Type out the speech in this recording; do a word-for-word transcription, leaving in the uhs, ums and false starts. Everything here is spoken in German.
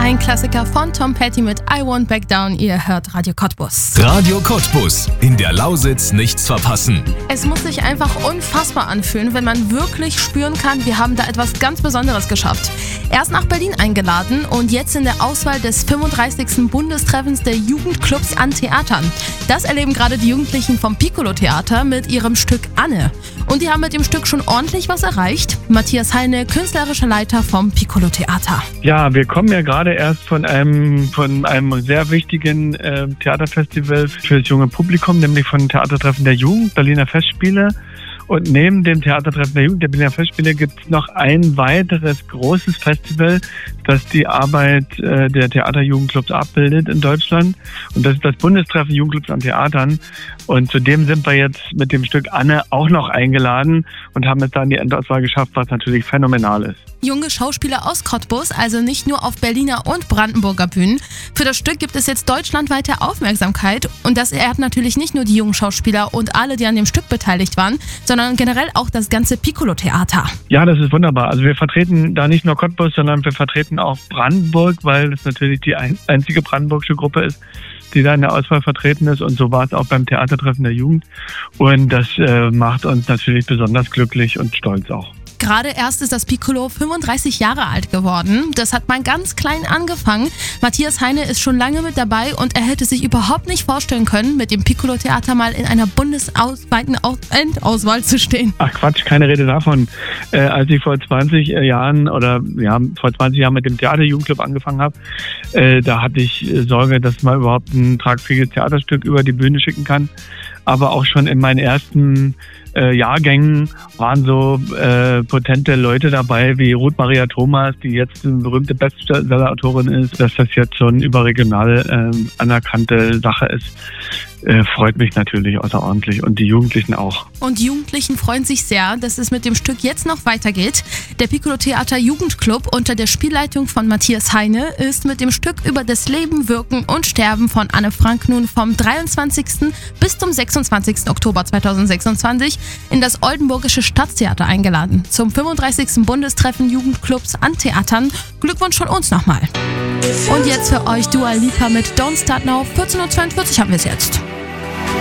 Ein Klassiker von Tom Petty mit I Won't Back Down. Ihr hört Radio Cottbus. Radio Cottbus. In der Lausitz nichts verpassen. Es muss sich einfach unfassbar anfühlen, wenn man wirklich spüren kann, wir haben da etwas ganz Besonderes geschafft. Erst nach Berlin eingeladen und jetzt in der Auswahl des fünfunddreißigsten Bundestreffens der Jugendclubs an Theatern. Das erleben gerade die Jugendlichen vom Piccolo Theater mit ihrem Stück Anne. Und die haben mit dem Stück schon ordentlich was erreicht. Matthias Heine, künstlerischer Leiter vom Piccolo Theater. Ja, wir kommen ja gerade erst von einem von einem sehr wichtigen äh, Theaterfestival für das junge Publikum, nämlich von Theatertreffen der Jugend, Berliner Festspiele. Und neben dem Theatertreffen der Jugend, der Berliner Festspiele, gibt es noch ein weiteres großes Festival, das die Arbeit äh, der Theaterjugendclubs abbildet in Deutschland. Und das ist das Bundestreffen Jugendclubs an Theatern. Und zudem sind wir jetzt mit dem Stück Anne auch noch eingeladen und haben es dann die Endauswahl geschafft, was natürlich phänomenal ist. Junge Schauspieler aus Cottbus, also nicht nur auf Berliner und Brandenburger Bühnen. Für das Stück gibt es jetzt deutschlandweite Aufmerksamkeit und das ehrt natürlich nicht nur die jungen Schauspieler und alle, die an dem Stück beteiligt waren, sondern generell auch das ganze Piccolo Theater. Ja, das ist wunderbar. Also wir vertreten da nicht nur Cottbus, sondern wir vertreten auch Brandenburg, weil es natürlich die ein, einzige brandenburgische Gruppe ist, die da in der Auswahl vertreten ist. Und so war es auch beim Theatertreffen der Jugend. Und das äh, macht uns natürlich besonders glücklich und stolz auch. Gerade erst ist das Piccolo fünfunddreißig Jahre alt geworden. Das hat mal ganz klein angefangen. Matthias Heine ist schon lange mit dabei und er hätte sich überhaupt nicht vorstellen können, mit dem Piccolo Theater mal in einer bundesweiten Endauswahl zu stehen. Ach Quatsch, keine Rede davon. Äh, als ich vor zwanzig Jahren oder ja, vor zwanzig Jahren mit dem Theaterjugendclub angefangen habe, äh, da hatte ich Sorge, dass man überhaupt ein tragfähiges Theaterstück über die Bühne schicken kann. Aber auch schon in meinen ersten äh, Jahrgängen waren so äh, potente Leute dabei wie Ruth Maria Thomas, die jetzt eine berühmte Bestseller-Autorin ist. Dass das jetzt so eine überregional äh, anerkannte Sache ist, äh, freut mich natürlich außerordentlich und die Jugendlichen auch. Und die Jugendlichen freuen sich sehr, dass es mit dem Stück jetzt noch weitergeht. Der Piccolo Theater Jugendclub unter der Spielleitung von Matthias Heine ist mit dem Stück über das Leben, Wirken und Sterben von Anne Frank nun vom dreiundzwanzigsten bis zum sechsundzwanzigsten Oktober zweitausendsechsundzwanzig in das Oldenburgische Staatstheater eingeladen. Zum fünfunddreißigsten Bundestreffen Jugendclubs an Theatern. Glückwunsch von uns nochmal. Und jetzt für euch Dua Lipa mit Don't Start Now. vierzehn Uhr zweiundvierzig haben wir es jetzt.